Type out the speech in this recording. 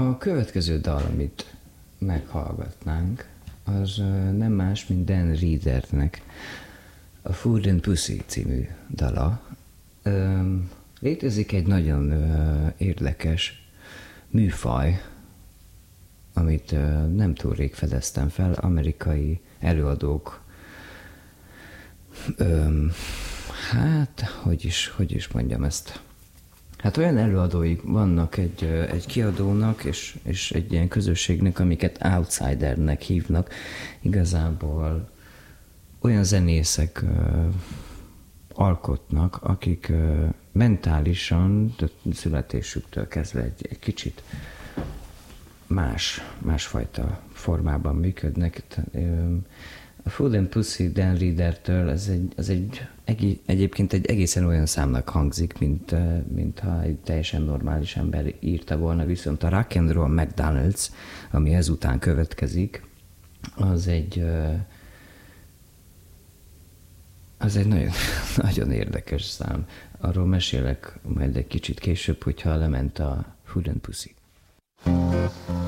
A következő dal, amit meghallgatnánk, az nem más, mint Dan Reedernek a Food and Pussy című dala. Létezik egy nagyon érdekes műfaj, amit nem túl rég fedeztem fel, amerikai előadók, hogy is mondjam ezt. Hát olyan előadóik vannak egy kiadónak és egy ilyen közösségnek, amiket outsidernek hívnak. Igazából olyan zenészek alkotnak, akik mentálisan, születésüktől kezdve egy kicsit másfajta formában működnek. A Food and Pussy Dan Reedertől egyébként egy egészen olyan számnak hangzik, mint ha egy teljesen normális ember írta volna, viszont a Rock and Roll McDonald's, ami ezután következik, az egy nagyon, nagyon érdekes szám. Arról mesélek majd egy kicsit később, hogyha lement a Food and Pussy.